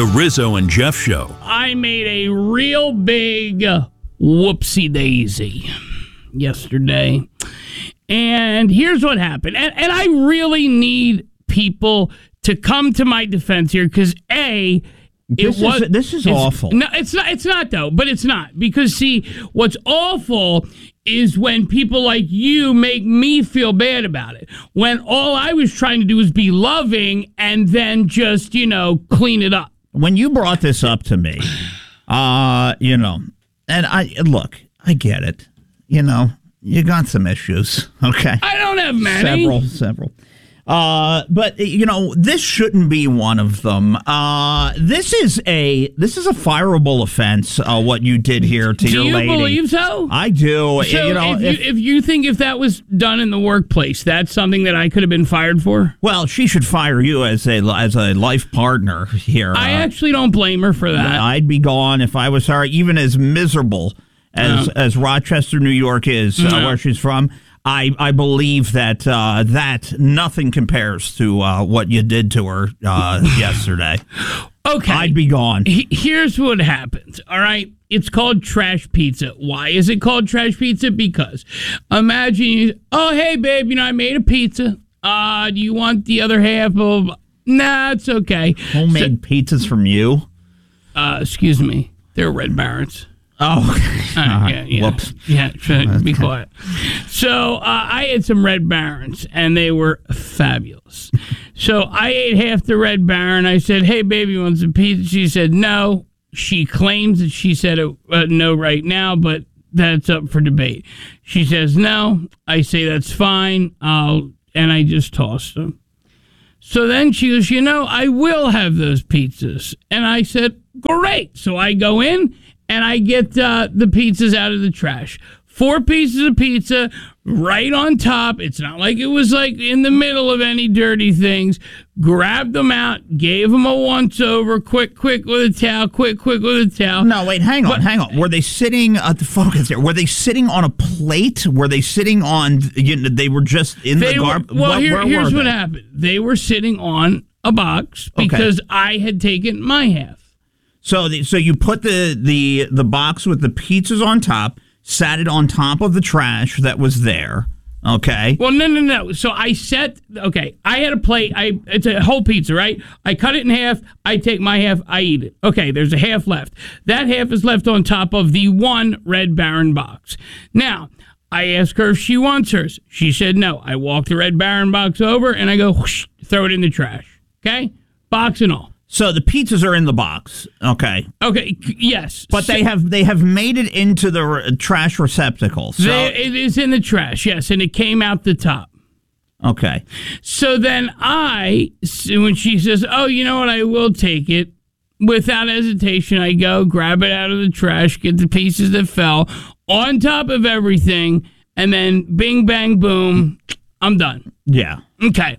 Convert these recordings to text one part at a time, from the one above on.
The Rizzo and Jeff Show. I made a real big whoopsie daisy yesterday. And here's what happened. And I really need people to come to my defense here because, this is awful. No, it's not though, but it's not. Because, see, what's awful is when people like you make me feel bad about it. When all I was trying to do was be loving and then just, clean it up. When you brought this up to me, and I get it. You got some issues, okay? I don't have many. Several. But this shouldn't be one of them. This is a fireable offense. What you did here to your lady. Do you believe so? I do. So if you think if that was done in the workplace, that's something that I could have been fired for. Well, she should fire you as a life partner here. I actually don't blame her for that. I'd be gone if I was her, even as miserable as Rochester, New York is, where she's from. I believe that nothing compares to what you did to her yesterday. Okay. I'd be gone. Here's what happens, all right? It's called trash pizza. Why is it called trash pizza? Because imagine, hey, babe, I made a pizza. Do you want the other half of... Nah, it's okay. Homemade pizzas from you? Excuse me. They're Red Barons. Oh, yeah. Whoops. Yeah, be quiet. So I had some Red Barons, and they were fabulous. So I ate half the Red Baron. I said, hey, baby, you want some pizza? She said, no. She claims that she said no right now, but that's up for debate. She says no. I say that's fine. And I just tossed them. So then she goes, I will have those pizzas. And I said, great. So I go in. And I get the pizzas out of the trash. 4 pieces of pizza right on top. It's not like it was like in the middle of any dirty things. Grabbed them out, gave them a once-over, quick with a towel, quick with a towel. No, wait, hang on. Were they sitting, focus here, were they sitting on a plate? Were they sitting on, they were just in the garbage? Well, here's what happened. They were sitting on a box because I had taken my half. So you put the box with the pizzas on top, sat it on top of the trash that was there, okay? Well, no. So I had a plate. It's a whole pizza, right? I cut it in half. I take my half. I eat it. Okay, there's a half left. That half is left on top of the one Red Baron box. Now, I asked her if she wants hers. She said no. I walk the Red Baron box over, and I go, whoosh, throw it in the trash, okay? Box and all. So the pizzas are in the box, okay? Okay, yes. But they have made it into the trash receptacle. So it is in the trash, yes, and it came out the top. Okay. So then when she says, oh, you know what, I will take it, without hesitation, I go, grab it out of the trash, get the pieces that fell on top of everything, and then bing, bang, boom, I'm done. Yeah. Okay.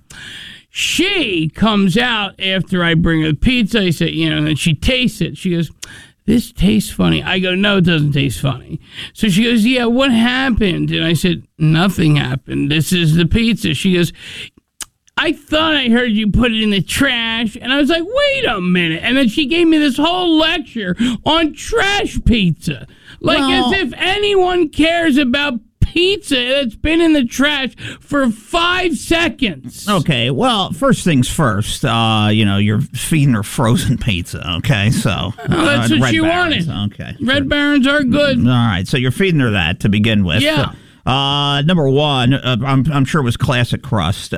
She comes out after I bring her the pizza. I say, and she tastes it. She goes, this tastes funny. I go, no, it doesn't taste funny. So she goes, yeah, what happened? And I said, nothing happened. This is the pizza. She goes, I thought I heard you put it in the trash. And I was like, wait a minute. And then she gave me this whole lecture on trash pizza. As if anyone cares about pizza that's been in the trash for 5 seconds. Okay, well, first things first, you're feeding her frozen pizza, okay? So that's what she wanted. Okay. Red Barons are good. All right, so you're feeding her that to begin with. Yeah. Number one, I'm sure it was classic crust.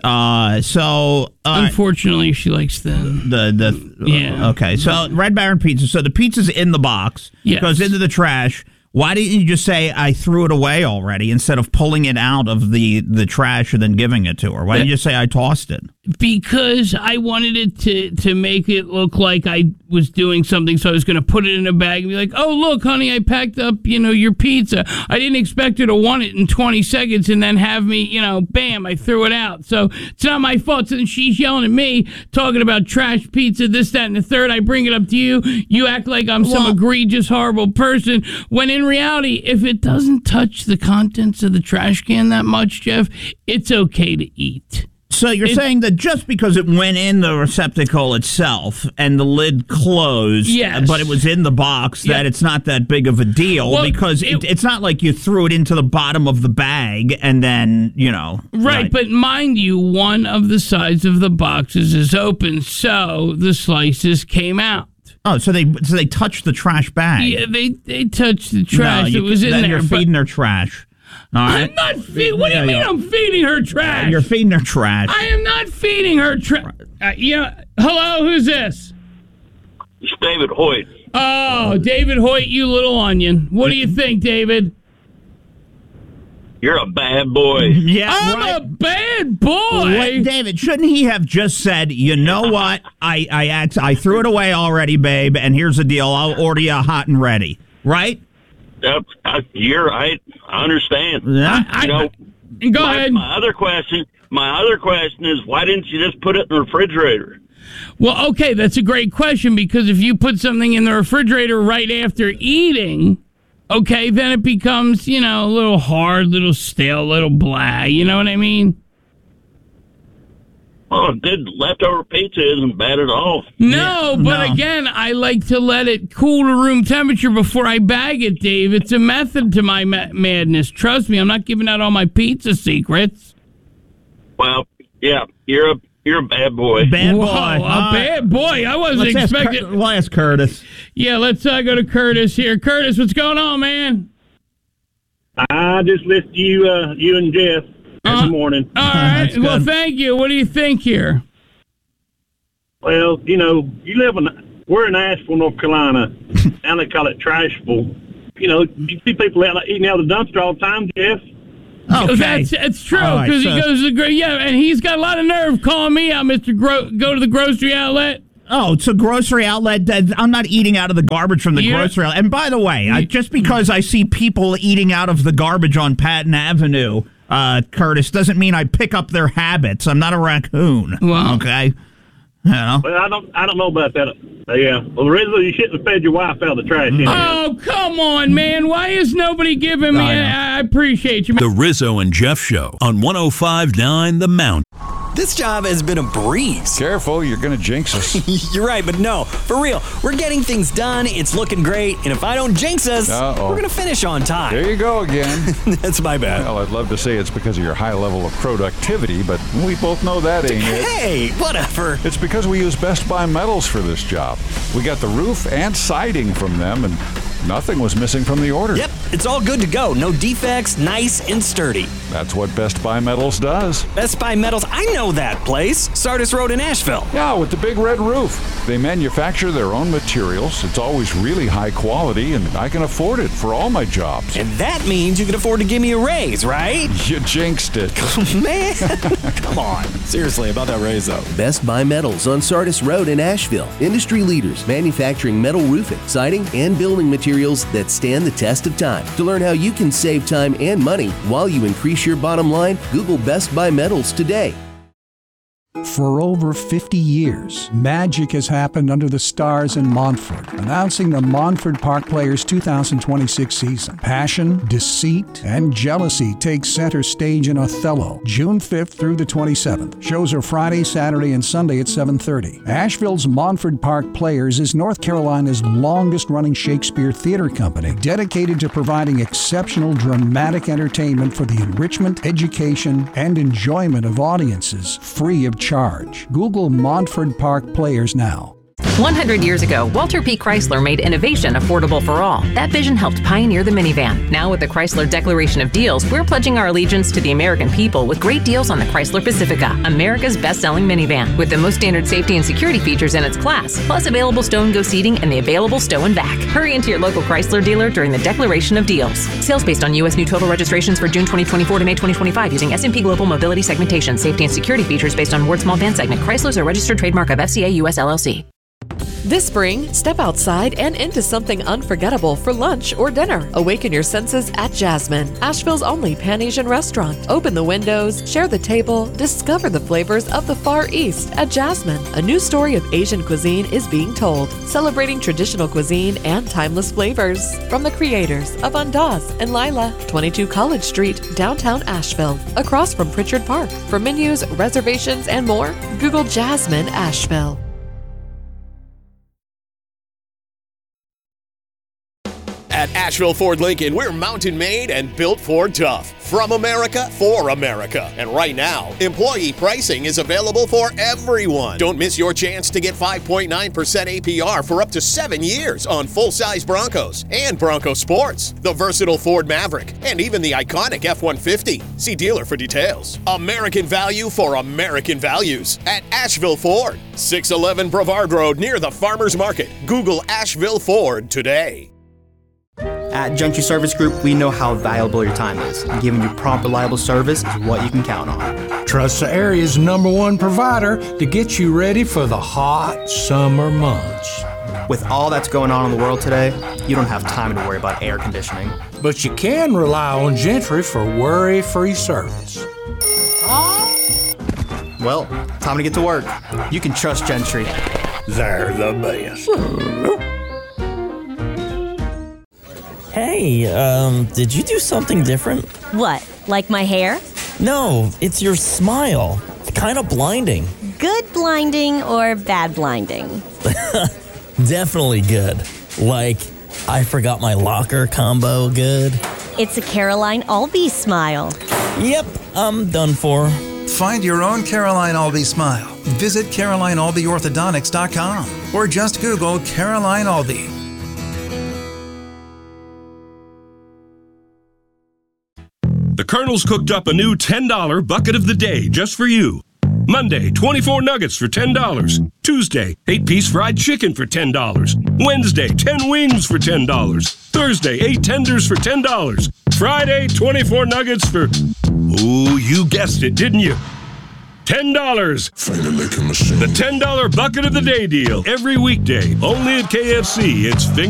Unfortunately, she likes thin. Yeah. Okay, so Red Baron pizza. So the pizza's in the box. Yes. Goes into the trash. Why didn't you just say I threw it away already instead of pulling it out of the trash and then giving it to her? Why didn't you just say I tossed it? Because I wanted it to make it look like I was doing something, so I was going to put it in a bag and be like, oh, look, honey, I packed up, your pizza. I didn't expect her to want it in 20 seconds and then have me, bam, I threw it out. So it's not my fault. So then she's yelling at me, talking about trash pizza, this, that, and the third. I bring it up to you. You act like I'm some egregious, horrible person, when in reality, if it doesn't touch the contents of the trash can that much, Jeff, it's okay to eat. So you're saying that just because it went in the receptacle itself and the lid closed, yes, but it was in the box, that it's not that big of a deal, because it's not like you threw it into the bottom of the bag and then, Right, but mind you, one of the sides of the boxes is open, so the slices came out. Oh, so they touched the trash bag. Yeah, they touched the trash that was in there. You're feeding their trash. All right. I'm not feeding. What do you mean I'm feeding her trash? You're feeding her trash. I am not feeding her trash. Hello, who's this? It's David Hoyt. Oh, David Hoyt, you little onion. What do you think, David? You're a bad boy. Yeah, I'm a bad boy. What, David, shouldn't he have just said, you know what? I threw it away already, babe, and here's the deal. I'll order you a hot and ready. Right? You're right. I understand. Yeah. Go ahead. My other question is, why didn't you just put it in the refrigerator? Well, okay, that's a great question, because if you put something in the refrigerator right after eating, okay, then it becomes, a little hard, little stale, little blah. You know what I mean? Well, leftover pizza isn't bad at all. No, but again, I like to let it cool to room temperature before I bag it, Dave. It's a method to my madness. Trust me, I'm not giving out all my pizza secrets. Well, yeah, you're a bad boy. Bad boy. Bad boy. I wasn't expecting. We'll ask Curtis. Yeah, let's go to Curtis here. Curtis, what's going on, man? I just listened to you and Jeff this morning. All right. Well, thank you. What do you think here? Well, we're in Asheville, North Carolina, and they call it Trashville. You see people eating out of the dumpster all the time, Jeff. Okay. That's true, because he goes to the and he's got a lot of nerve calling me out, Mr. Go to the grocery outlet. Oh, it's a grocery outlet. I'm not eating out of the garbage from the grocery outlet. And by the way, just because I see people eating out of the garbage on Patton Avenue, Curtis, doesn't mean I pick up their habits. I'm not a raccoon. Well, okay. Well, I don't know about that. Yeah. Well, originally you shouldn't have fed your wife out of the trash. Oh, come on, man. Why is nobody giving me... I appreciate you. The Rizzo and Jeff Show on 105.9 The Mount. This job has been a breeze. Careful, you're going to jinx us. You're right, but no, for real. We're getting things done, it's looking great, and if I don't jinx us, we're going to finish on time. There you go again. That's my bad. Well, I'd love to say it's because of your high level of productivity, but we both know that ain't it. Hey, whatever. It's because we use Best Buy Metals for this job. We got the roof and siding from them, and nothing was missing from the order. Yep, it's all good to go. No defects, nice and sturdy. That's what Best Buy Metals does. Best Buy Metals, I know that place. Sardis Road in Asheville. Yeah, with the big red roof. They manufacture their own materials. It's always really high quality, and I can afford it for all my jobs. And that means you can afford to give me a raise, right? You jinxed it. Man, come on. Seriously, about that raise, though. Best Buy Metals on Sardis Road in Asheville. Industry leaders manufacturing metal roofing, siding, and building materials that stand the test of time. To learn how you can save time and money while you increase your bottom line, Google Best Buy Metals today. For over 50 years, magic has happened under the stars in Montford, announcing the Montford Park Players 2026 season. Passion, deceit, and jealousy take center stage in Othello, June 5th through the 27th. Shows are Friday, Saturday, and Sunday at 7:30. Asheville's Montford Park Players is North Carolina's longest-running Shakespeare theater company, dedicated to providing exceptional dramatic entertainment for the enrichment, education, and enjoyment of audiences, free of charge. Google Montford Park Players now. 100 years ago, Walter P. Chrysler made innovation affordable for all. That vision helped pioneer the minivan. Now with the Chrysler Declaration of Deals, we're pledging our allegiance to the American people with great deals on the Chrysler Pacifica, America's best-selling minivan, with the most standard safety and security features in its class, plus available stow-and-go seating and the available stow and back. Hurry into your local Chrysler dealer during the Declaration of Deals. Sales based on U.S. new total registrations for June 2024 to May 2025 using S&P Global Mobility segmentation. Safety and security features based on Ward Small Van segment. Chrysler's a registered trademark of FCA US LLC. This spring, step outside and into something unforgettable for lunch or dinner. Awaken your senses at Jasmine, Asheville's only Pan-Asian restaurant. Open the windows, share the table, discover the flavors of the Far East at Jasmine. A new story of Asian cuisine is being told, celebrating traditional cuisine and timeless flavors. From the creators of Andaz and Lila, 22 College Street, downtown Asheville, across from Pritchard Park. For menus, reservations, and more, Google Jasmine Asheville. At Asheville Ford Lincoln, we're mountain made and built for tough. From America, for America. And right now, employee pricing is available for everyone. Don't miss your chance to get 5.9% APR for up to 7 years on full-size Broncos and Bronco Sports, the versatile Ford Maverick, and even the iconic F-150. See dealer for details. American value for American values at Asheville Ford. 611 Brevard Road near the Farmers Market. Google Asheville Ford today. At Gentry Service Group, we know how valuable your time is, and giving you prompt, reliable service is what you can count on. Trust the area's #1 provider to get you ready for the hot summer months. With all that's going on in the world today, you don't have time to worry about air conditioning. But you can rely on Gentry for worry-free service. Well, time to get to work. You can trust Gentry. They're the best. Hey, did you do something different? What, like my hair? No, it's your smile. It's kind of blinding. Good blinding or bad blinding? Definitely good. Like, I forgot my locker combo good. It's a Caroline Albee smile. Yep, I'm done for. Find your own Caroline Albee smile. Visit CarolineAlbeeOrthodontics.com or just Google Caroline Albee. The Colonel's cooked up a new $10 bucket of the day just for you. Monday, 24 nuggets for $10. Tuesday, 8-piece fried chicken for $10. Wednesday, 10 wings for $10. Thursday, 8 tenders for $10. Friday, 24 nuggets for... Ooh, you guessed it, didn't you? $10. Finger licking machine. The $10 bucket of the day deal. Every weekday, only at KFC. It's finger